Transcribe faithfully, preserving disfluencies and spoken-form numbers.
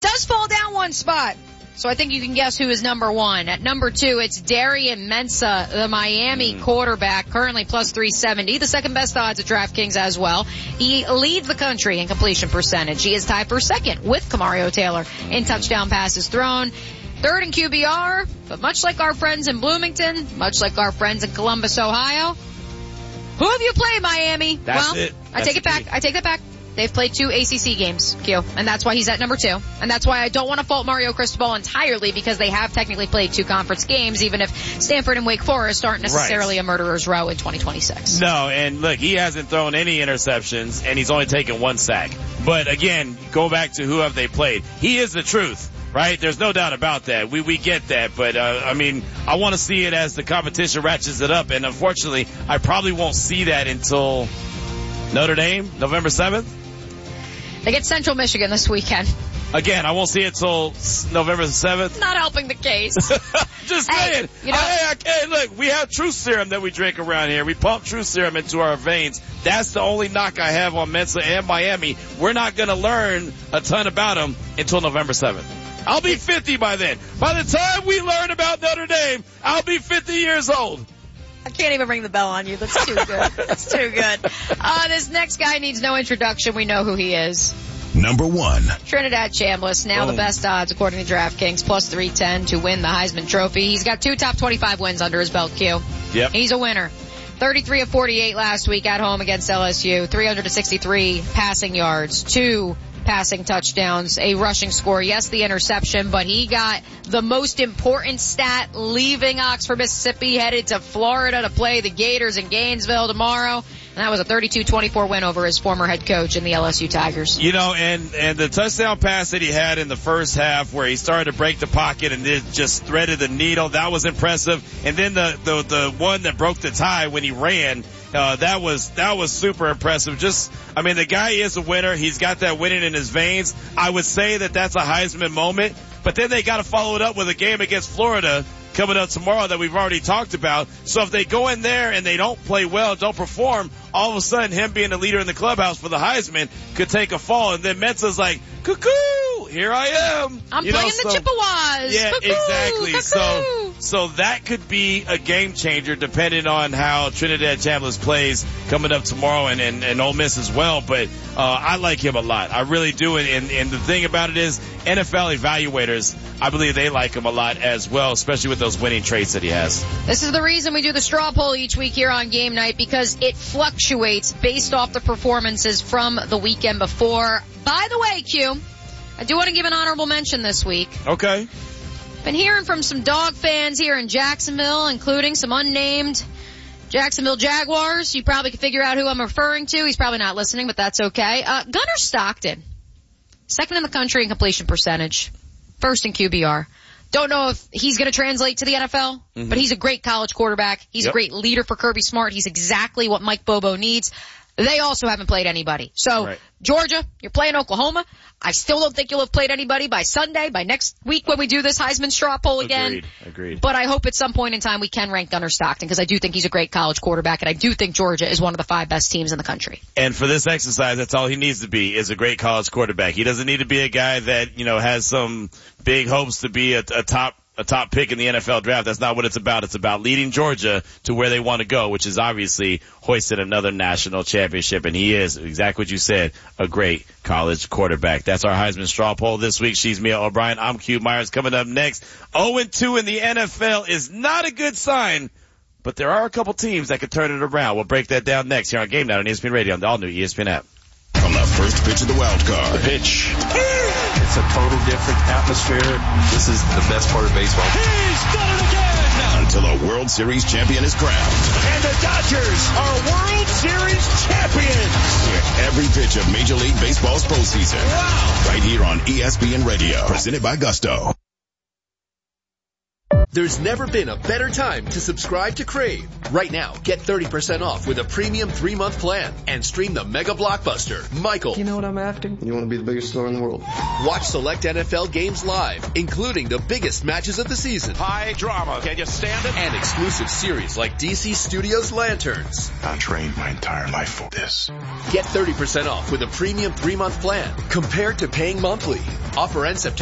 does fall down one spot. So I think you can guess who is number one. At number two, it's Darian Mensah, the Miami mm. quarterback, currently plus three seventy, the second best odds at DraftKings as well. He leads the country in completion percentage. He is tied for second with Kamario Taylor in touchdown passes thrown. Third in Q B R, but much like our friends in Bloomington, much like our friends in Columbus, Ohio, who have you played, Miami? That's well, it. That's I take it back. I take that back. They've played two A C C games, Q, and that's why he's at number two. And that's why I don't want to fault Mario Cristobal entirely, because they have technically played two conference games, even if Stanford and Wake Forest aren't necessarily right. a murderer's row in twenty twenty-six. No, and look, he hasn't thrown any interceptions, and he's only taken one sack. But again, go back to who have they played. He is the truth, right? There's no doubt about that. We we get that, but uh, I mean, I want to see it as the competition ratchets it up, and unfortunately, I probably won't see that until Notre Dame, November seventh. They get Central Michigan this weekend. Again, I won't see it till November seventh. Not helping the case. Just hey, saying. You know, hey, hey, look, we have truth serum that we drink around here. We pump truth serum into our veins. That's the only knock I have on Mensah and Miami. We're not going to learn a ton about them until November seventh. I'll be fifty by then. By the time we learn about Notre Dame, I'll be fifty years old. I can't even ring the bell on you. That's too good. That's too good. Uh, this next guy needs no introduction. We know who he is. Number one. Trinidad Chambliss, now Boom. the best odds according to DraftKings, plus three ten to win the Heisman Trophy. He's got two top twenty-five wins under his belt, Q. Yep. He's a winner. thirty-three of forty-eight last week at home against L S U, three hundred sixty-three passing yards, two passing touchdowns, a rushing score. Yes, the interception, but he got the most important stat leaving Oxford, Mississippi, headed to Florida to play the Gators in Gainesville tomorrow. And that was a thirty-two twenty-four win over his former head coach in the L S U Tigers. You know, and, and the touchdown pass that he had in the first half where he started to break the pocket and then just threaded the needle, that was impressive. And then the, the, the one that broke the tie when he ran, uh, that was, that was super impressive. Just, I mean, the guy is a winner. He's got that winning in his veins. I would say that that's a Heisman moment, but then they got to follow it up with a game against Florida coming up tomorrow that we've already talked about. So if they go in there and they don't play well, don't perform, all of a sudden him being the leader in the clubhouse for the Heisman could take a fall. And then Mensah's like, cuckoo, here I am. I'm you playing know, so, the Chippewas. Yeah, cuckoo, exactly. Cuckoo. So, so that could be a game changer depending on how Trinidad Chambliss plays coming up tomorrow, and, and, and Ole Miss as well. But, uh, I like him a lot. I really do. And, and the thing about it is N F L evaluators, I believe they like him a lot as well, especially with those winning traits that he has. This is the reason we do the straw poll each week here on Game Night, because it fluctuates based off the performances from the weekend before. By the way, Q, I do want to give an honorable mention this week. Okay. Been hearing from some dog fans here in Jacksonville, including some unnamed Jacksonville Jaguars. You probably can figure out who I'm referring to. He's probably not listening, but that's okay. Uh, Gunnar Stockton, second in the country in completion percentage, first in Q B R. Don't know if he's going to translate to the N F L, mm-hmm. but he's a great college quarterback. He's yep. a great leader for Kirby Smart. He's exactly what Mike Bobo needs. They also haven't played anybody. So, right. Georgia, you're playing Oklahoma. I still don't think you'll have played anybody by Sunday, by next week when we do this Heisman straw poll again. Agreed, agreed. But I hope at some point in time we can rank Gunnar Stockton, because I do think he's a great college quarterback, and I do think Georgia is one of the five best teams in the country. And for this exercise, that's all he needs to be, is a great college quarterback. He doesn't need to be a guy that, you know, has some big hopes to be a, a top a top pick in the N F L draft. That's not what it's about. It's about leading Georgia to where they want to go, which is obviously hoisted another national championship. And he is, exactly what you said, a great college quarterback. That's our Heisman straw poll this week. She's Mia O'Brien. I'm Q Myers. Coming up next, oh and two in the N F L is not a good sign, but there are a couple teams that could turn it around. We'll break that down next here on Game Night on E S P N Radio on the all-new E S P N app. From the first pitch of the wild card. The pitch. It's a total different atmosphere. This is the best part of baseball. He's done it again! Until a World Series champion is crowned. And the Dodgers are World Series champions! Hear every pitch of Major League Baseball's postseason. Wow! Right here on E S P N Radio. Presented by Gusto. There's never been a better time to subscribe to Crave. Right now, get thirty percent off with a premium three-month plan and stream the mega blockbuster, Michael. You know what I'm after? You want to be the biggest star in the world. Watch select N F L games live, including the biggest matches of the season. High drama. Can you stand it? And exclusive series like D C Studios Lanterns. I trained my entire life for this. Get thirty percent off with a premium three-month plan compared to paying monthly. Offer ends September